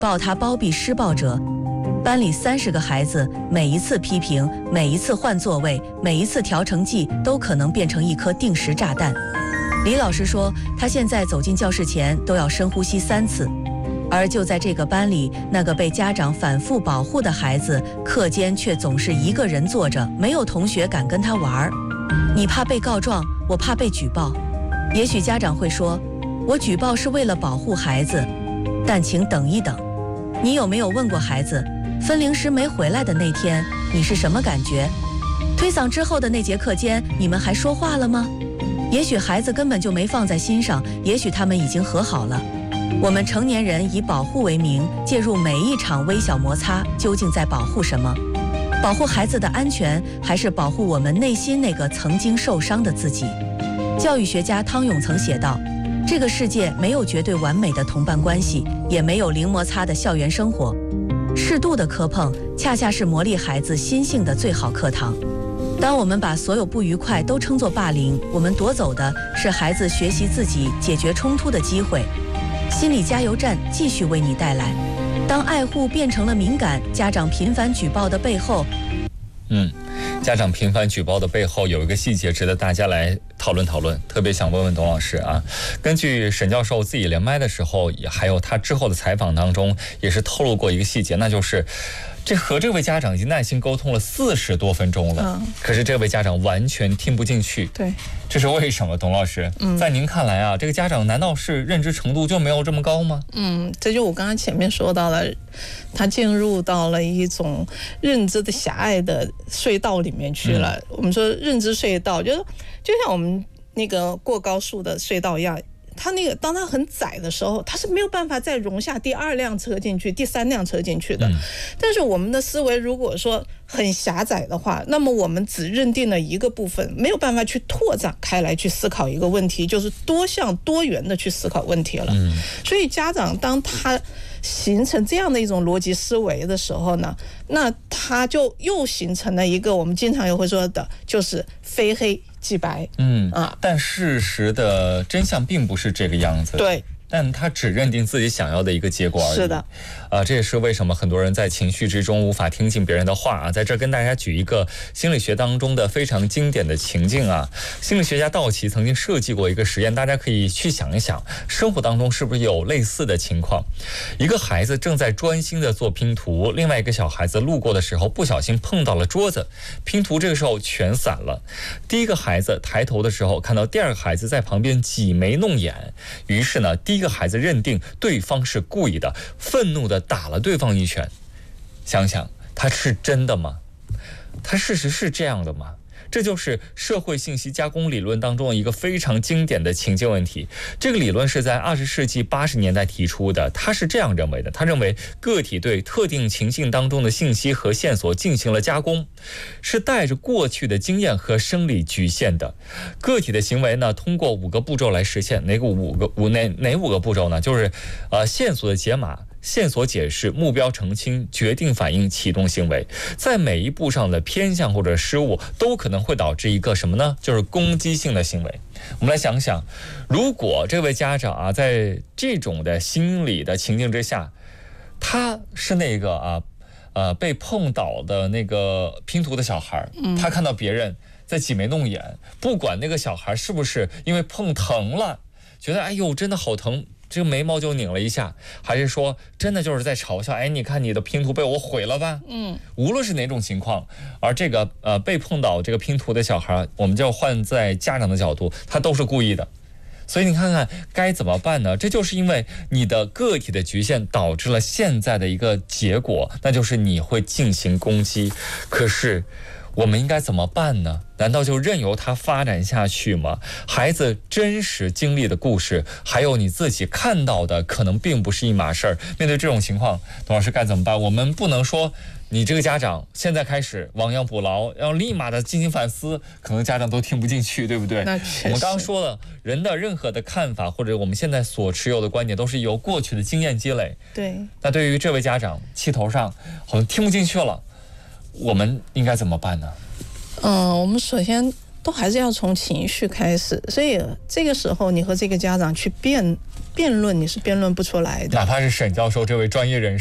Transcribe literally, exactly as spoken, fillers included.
报他包庇施暴者。班里三十个孩子，每一次批评，每一次换座位，每一次调成绩，都可能变成一颗定时炸弹。李老师说，他现在走进教室前都要深呼吸三次。而就在这个班里，那个被家长反复保护的孩子，课间却总是一个人坐着，没有同学敢跟他玩。你怕被告状，我怕被举报。也许家长会说，我举报是为了保护孩子，但请等一等。你有没有问过孩子，分零食没回来的那天，你是什么感觉？推搡之后的那节课间，你们还说话了吗？也许孩子根本就没放在心上，也许他们已经和好了。我们成年人以保护为名，介入每一场微小摩擦，究竟在保护什么？保护孩子的安全，还是保护我们内心那个曾经受伤的自己？教育学家汤永曾写道，这个世界没有绝对完美的同伴关系，也没有零摩擦的校园生活。适度的磕碰，恰恰是磨砺孩子心性的最好课堂。当我们把所有不愉快都称作霸凌，我们夺走的是孩子学习自己解决冲突的机会。心理加油站继续为你带来，当爱护变成了敏感，家长频繁举报的背后， 嗯，家长频繁举报的背后有一个细节值得大家来讨论讨论，特别想问问董老师啊。根据沈教授自己连麦的时候，也还有他之后的采访当中，也是透露过一个细节，那就是这和这位家长已经耐心沟通了四十多分钟了，嗯，可是这位家长完全听不进去。 对， 这是为什么？董老师，嗯，在您看来啊，这个家长难道是认知程度就没有这么高吗？ 嗯，这就我刚刚前面说到了，他进入到了一种认知的狭隘的隧道里面去了。嗯，我们说认知隧道，就是就像我们那个过高速的隧道一样。它那个当它很窄的时候，它是没有办法再容下第二辆车进去、第三辆车进去的。嗯，但是我们的思维如果说很狭窄的话，那么我们只认定了一个部分，没有办法去拓展开来去思考一个问题，就是多项多元的去思考问题了。嗯，所以家长当他形成这样的一种逻辑思维的时候呢，那他就又形成了一个我们经常也会说的，就是非黑即白。 嗯啊，但事实的真相并不是这个样子。 对。 但他只认定自己想要的一个结果而已。 是的， 啊，这也是为什么很多人在情绪之中无法听进别人的话啊。在这儿跟大家举一个心理学当中的非常经典的情境啊。心理学家道奇曾经设计过一个实验，大家可以去想一想，生活当中是不是有类似的情况？一个孩子正在专心的做拼图，另外一个小孩子路过的时候不小心碰到了桌子，拼图这个时候全散了。第一个孩子抬头的时候看到第二个孩子在旁边挤眉弄眼，于是呢，第一个孩子认定对方是故意的，愤怒的打了对方一拳。想想他是真的吗？他事实是这样的吗？这就是社会信息加工理论当中的一个非常经典的情境问题。这个理论是在二十世纪八十年代提出的，他是这样认为的，他认为个体对特定情境当中的信息和线索进行了加工，是带着过去的经验和生理局限的。个体的行为呢，通过五个步骤来实现。哪个五个五哪哪五个步骤呢？就是呃线索的解码、线索解释、目标澄清、决定反应、启动行为。在每一步上的偏向或者失误都可能会导致一个什么呢？就是攻击性的行为。我们来想想，如果这位家长啊，在这种的心理的情境之下，他是那个啊呃被碰倒的那个拼图的小孩，他看到别人在挤眉弄眼，不管那个小孩是不是因为碰疼了，觉得哎呦真的好疼，这个眉毛就拧了一下，还是说真的就是在嘲笑，哎，你看你的拼图被我毁了吧？嗯，无论是哪种情况，而这个呃被碰倒这个拼图的小孩，我们就换在家长的角度，他都是故意的。所以你看看该怎么办呢？这就是因为你的个体的局限导致了现在的一个结果，那就是你会进行攻击。可是我们应该怎么办呢？难道就任由它发展下去吗？孩子真实经历的故事，还有你自己看到的，可能并不是一码事儿。面对这种情况，董老师该怎么办？我们不能说你这个家长现在开始亡羊补牢，要立马的进行反思，可能家长都听不进去，对不对？ 那确实。 我们刚刚说了，人的任何的看法或者我们现在所持有的观点，都是由过去的经验积累。 对。 那对于这位家长，气头上好像听不进去了，我们应该怎么办呢？ 嗯，我们首先都还是要从情绪开始，所以这个时候你和这个家长去辩辩论你是辩论不出来的。 哪怕是沈教授这位专业人士。